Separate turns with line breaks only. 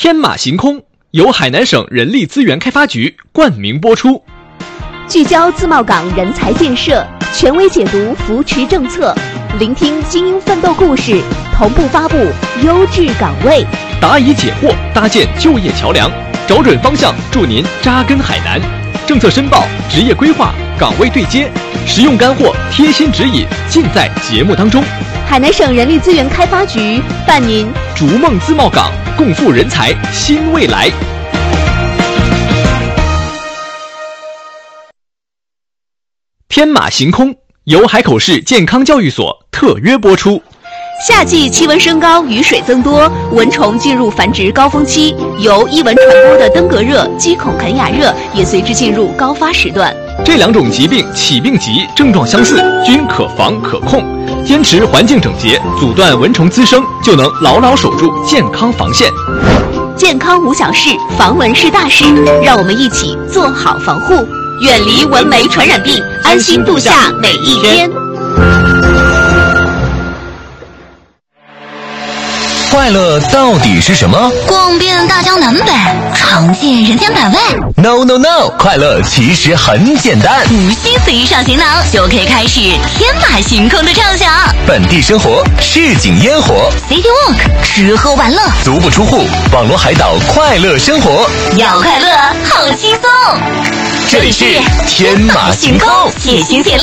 天马行空由海南省人力资源开发局冠名播出，
聚焦自贸港人才建设，权威解读扶持政策，聆听精英奋斗故事，同步发布优质岗位，
答疑解惑，搭建就业桥梁，找准方向，助您扎根海南。政策申报、职业规划、岗位对接，实用干货、贴心指引，尽在节目当中。
海南省人力资源开发局伴您
逐梦自贸港，共赴人才新未来。天马行空由海口市健康教育所特约播出。
夏季气温升高，雨水增多，蚊虫进入繁殖高峰期，由伊蚊传播的登革热、鸡孔肯雅热也随之进入高发时段。
这两种疾病起病急，症状相似，均可防可控。坚持环境整洁，阻断蚊虫滋生，就能牢牢守住健康防线。
健康无小事，防蚊是大事，让我们一起做好防护，远离蚊媒传染病，安心度夏每一天。
快乐到底是什么？
逛遍大江南北，尝尽人间百味。
No No No， 快乐其实很简单，
无需随意上行囊，就可以开始天马行空的畅想。
本地生活，市井烟火
City Walk， 吃喝玩乐，
足不出户，网罗海岛快乐生活。
要快乐，好轻松。
这里是天马行空，
且行且乐。